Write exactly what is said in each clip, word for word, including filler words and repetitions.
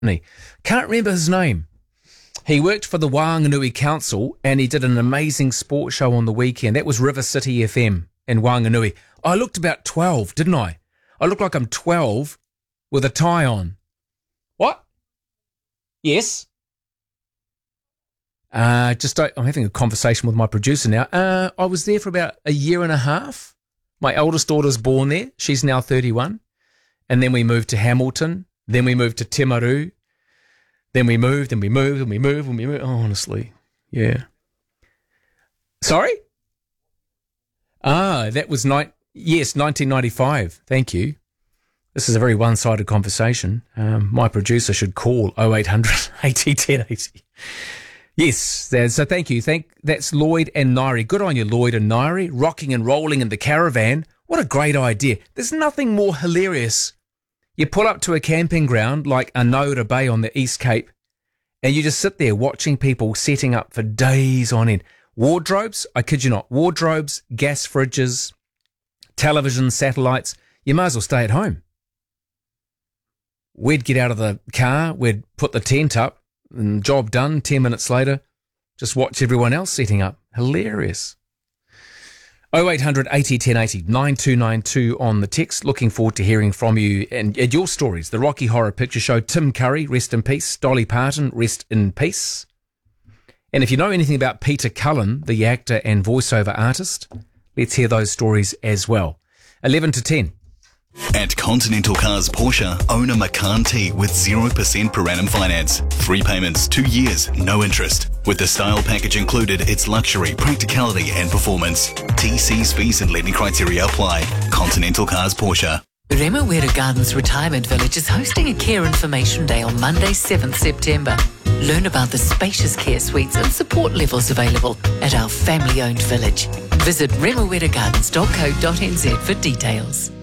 he? Can't remember his name. He worked for the Whanganui Council and he did an amazing sports show on the weekend. That was River City F M in Whanganui. I looked about twelve, didn't I? I look like I'm twelve with a tie on. What? Yes? Uh, just I'm having a conversation with my producer now. Uh, I was there for about a year and a half. My eldest daughter's born there. She's now thirty-one. And then we moved to Hamilton. Then we moved to Timaru. Then we moved and we moved and we moved and we moved. Oh, honestly, yeah. Sorry? Ah, that was ni- yes, nineteen ninety-five. Thank you. This is a very one-sided conversation. Um, my producer should call oh eight hundred eighty ten eighty. Yes, there's, so thank you. Thank That's Lloyd and Nairi. Good on you, Lloyd and Nairi. Rocking and rolling in the caravan. What a great idea. There's nothing more hilarious. You pull up to a camping ground like Anoda Bay on the East Cape and you just sit there watching people setting up for days on end. Wardrobes, I kid you not, wardrobes, gas fridges, television, satellites. You might as well stay at home. We'd get out of the car, we'd put the tent up, and job done. Ten minutes later, just watch everyone else setting up. Hilarious. oh eight hundred eighty ten eighty, nine two nine two on the text. Looking forward to hearing from you and, and your stories. The Rocky Horror Picture Show, Tim Curry, rest in peace. Dolly Parton, rest in peace. And if you know anything about Peter Cullen, the actor and voiceover artist, let's hear those stories as well. eleven to ten. At Continental Cars Porsche, own a Macan T with zero percent per annum finance. Three payments, two years, no interest. With the style package included, it's luxury, practicality and performance. T Cs, fees and lending criteria apply. Continental Cars Porsche. Remuera Gardens Retirement Village is hosting a care information day on Monday, seventh September. Learn about the spacious care suites and support levels available at our family-owned village. Visit remuera gardens dot co dot n z for details.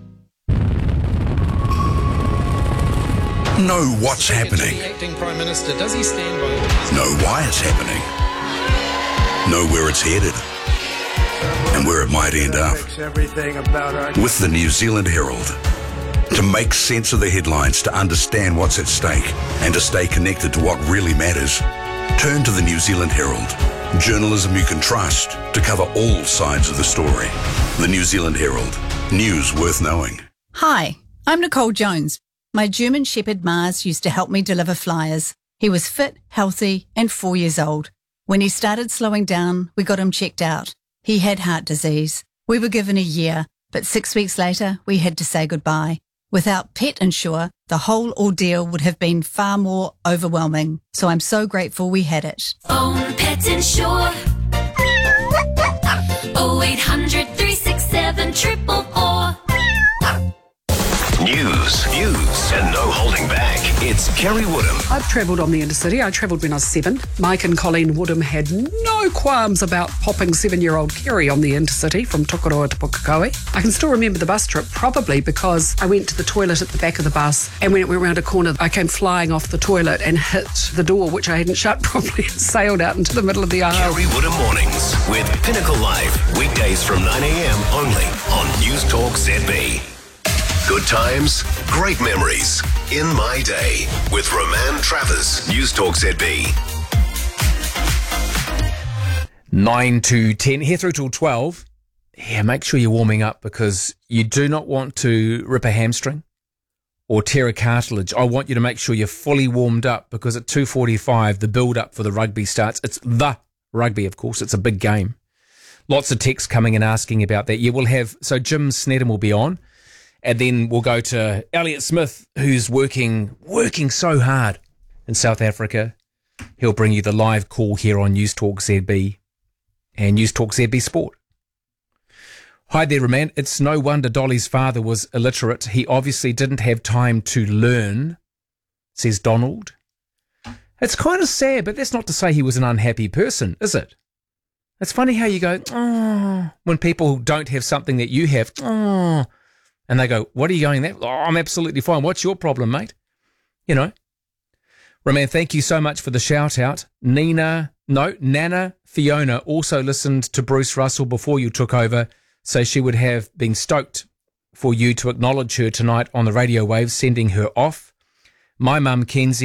Know what's happening. Acting Prime Minister, does he stand by? Know why it's happening. Know where it's headed. And where it might end up. With the New Zealand Herald. To make sense of the headlines, to understand what's at stake, and to stay connected to what really matters, turn to the New Zealand Herald. Journalism you can trust to cover all sides of the story. The New Zealand Herald. News worth knowing. Hi, I'm Nicole Jones. My German Shepherd Mars used to help me deliver flyers. He was fit, healthy, and four years old. When he started slowing down, we got him checked out. He had heart disease. We were given a year, but six weeks later, we had to say goodbye. Without Pet Insure, the whole ordeal would have been far more overwhelming. So I'm so grateful we had it. Own Pet Insure. oh eight hundred three six seven four four four. News, views, and no holding back. It's Kerry Woodham. I've travelled on the Intercity. I travelled when I was seven. Mike and Colleen Woodham had no qualms about popping seven-year-old Kerry on the Intercity from Tukuroa to Pukekohe. I can still remember the bus trip, probably because I went to the toilet at the back of the bus, and when it went round a corner, I came flying off the toilet and hit the door, which I hadn't shut properly, and sailed out into the middle of the aisle. Kerry Woodham Mornings with Pinnacle Live. Weekdays from nine a.m. only on News Talk Z B. Good times, great memories. In My Day with Roman Travers. News Talk Z B. nine to ten, here through till twelve. Yeah, make sure you're warming up because you do not want to rip a hamstring or tear a cartilage. I want you to make sure you're fully warmed up because at two forty-five, the build-up for the rugby starts. It's the rugby, of course. It's a big game. Lots of texts coming and asking about that. You will have, so Jim Snedden will be on. And then we'll go to Elliot Smith, who's working working so hard in South Africa. He'll bring you the live call here on News Talk Z B and News Talk Z B Sport. Hi there, Roman. It's no wonder Dolly's father was illiterate. He obviously didn't have time to learn, says Donald. It's kind of sad, but that's not to say he was an unhappy person, is it? It's funny how you go, oh, when people don't have something that you have, oh, and they go, what are you going there? Oh, I'm absolutely fine. What's your problem, mate? You know. Roman, thank you so much for the shout out. Nina, no, Nana Fiona also listened to Bruce Russell before you took over, so she would have been stoked for you to acknowledge her tonight on the radio waves, sending her off. My mum, Kenzie,